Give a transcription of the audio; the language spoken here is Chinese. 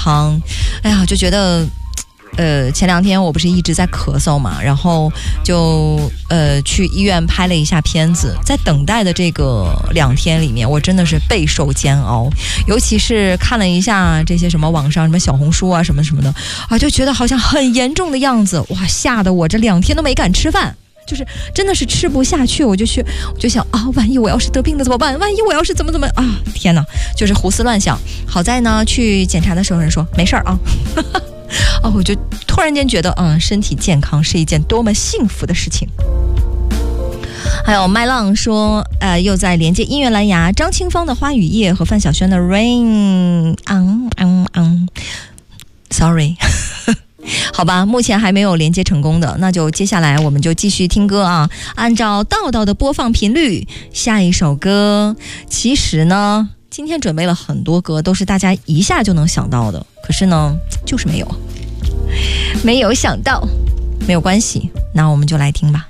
康。哎呀，就觉得前2天我不是一直在咳嗽嘛，然后就去医院拍了一下片子，在等待的这个2天里面，我真的是备受煎熬，尤其是看了一下这些什么网上什么小红书啊什么什么的啊，就觉得好像很严重的样子，哇，吓得我这2天都没敢吃饭。就是真的是吃不下去，我就想啊，万一我要是得病了怎么办？万一我要是怎么啊？天哪，就是胡思乱想。好在呢，去检查的时候人说没事儿啊。哦，我就突然间觉得，身体健康是一件多么幸福的事情。还有麦浪说，又在连接音乐蓝牙，张清芳的《花与叶》和范晓萱的《Rain》。Sorry。好吧，目前还没有连接成功的，那就接下来我们就继续听歌啊。按照道道的播放频率，下一首歌，其实呢，今天准备了很多歌，都是大家一下就能想到的，可是呢，就是没有想到，没有关系，那我们就来听吧。